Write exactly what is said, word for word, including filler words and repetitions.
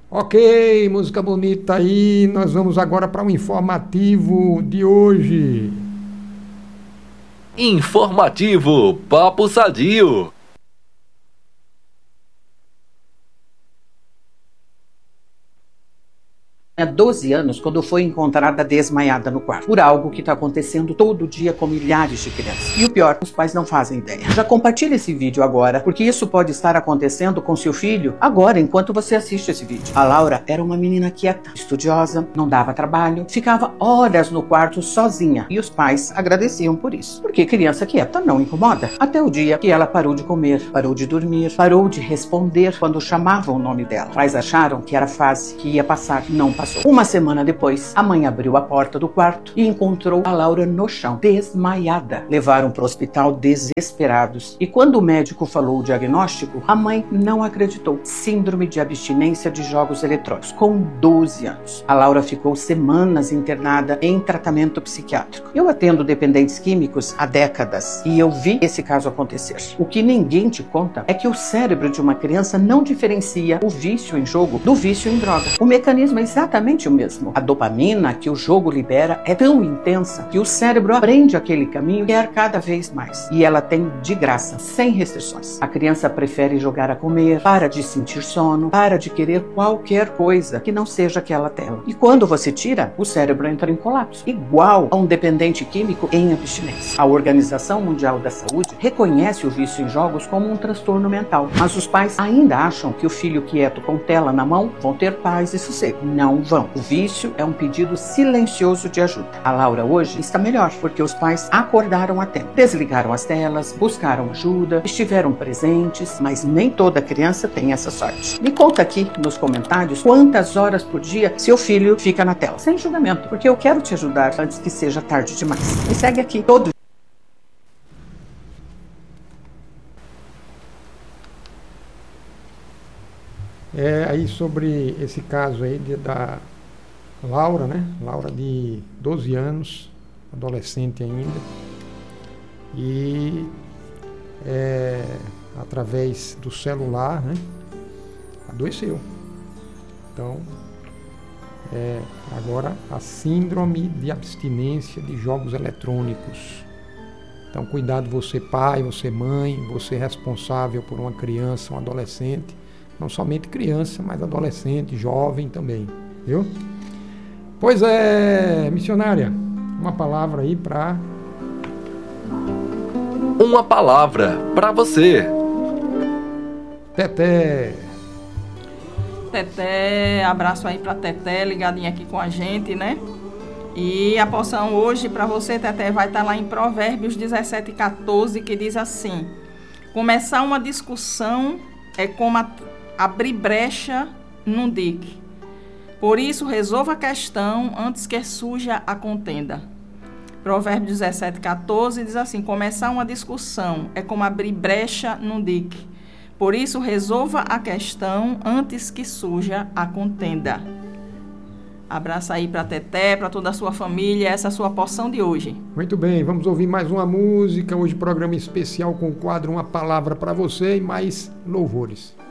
Ok, música bonita aí. Nós vamos agora para o informativo de hoje. Informativo Papo Sadio. Há doze anos, quando foi encontrada desmaiada no quarto, por algo que está acontecendo todo dia com milhares de crianças. E o pior, os pais não fazem ideia. Já compartilhe esse vídeo agora, porque isso pode estar acontecendo com seu filho agora, enquanto você assiste esse vídeo. A Laura era uma menina quieta, estudiosa, não dava trabalho, ficava horas no quarto sozinha, e os pais agradeciam por isso, porque criança quieta não incomoda. Até o dia que ela parou de comer, parou de dormir, parou de responder quando chamavam o nome dela. Os pais acharam que era fase, que ia passar, não passou. Uma semana depois, a mãe abriu a porta do quarto e encontrou a Laura no chão, desmaiada. Levaram para o hospital desesperados. E quando o médico falou o diagnóstico, a mãe não acreditou. Síndrome de abstinência de jogos eletrônicos, com doze anos. A Laura ficou semanas internada em tratamento psiquiátrico. Eu atendo dependentes químicos há décadas e eu vi esse caso acontecer. O que ninguém te conta é que o cérebro de uma criança não diferencia o vício em jogo do vício em droga. O mecanismo é exatamente o mesmo. A dopamina que o jogo libera é tão intensa que o cérebro aprende aquele caminho e quer cada vez mais. E ela tem de graça, sem restrições. A criança prefere jogar a comer, para de sentir sono, para de querer qualquer coisa que não seja aquela tela. E quando você tira, o cérebro entra em colapso, igual a um dependente químico em abstinência. A Organização Mundial da Saúde reconhece o vício em jogos como um transtorno mental, mas os pais ainda acham que o filho quieto com tela na mão vão ter paz e sossego. Não vão. O vício é um pedido silencioso de ajuda. A Laura hoje está melhor, porque os pais acordaram a tempo. Desligaram as telas, buscaram ajuda, estiveram presentes, mas nem toda criança tem essa sorte. Me conta aqui nos comentários quantas horas por dia seu filho fica na tela. Sem julgamento, porque eu quero te ajudar antes que seja tarde demais. Me segue aqui todo É, aí sobre esse caso aí de, da Laura, né? Laura de doze anos, adolescente ainda. E é, através do celular, né? Adoeceu. Então, é, agora a síndrome de abstinência de jogos eletrônicos. Então, cuidado você pai, você mãe, você responsável por uma criança, um adolescente. Não somente criança, mas adolescente, jovem também, viu? Pois é, missionária, uma palavra aí para... Uma palavra para você. Teté. Teté, abraço aí para Teté, ligadinha aqui com a gente, né? E a porção hoje para você, Teté, vai estar lá em Provérbios dezessete, quatorze, que diz assim: começar uma discussão é como a abrir brecha num dique. Por isso, resolva a questão antes que surja a contenda. Provérbios dezessete, quatorze diz assim: começar uma discussão é como abrir brecha num dique. Por isso, resolva a questão antes que surja a contenda. Abraço aí para Teté, para toda a sua família, essa é a sua porção de hoje. Muito bem, vamos ouvir mais uma música. Hoje, programa especial com o quadro Uma Palavra para Você e mais louvores.